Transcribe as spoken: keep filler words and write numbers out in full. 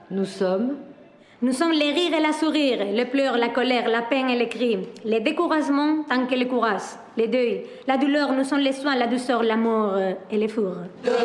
Nous sommes. Nous sommes les rires et la sourire, les pleurs, la colère, la peine et les cris, les découragements tant que le courage, les deuils, la douleur, nous sommes les soins, la douceur, l'amour et les fours.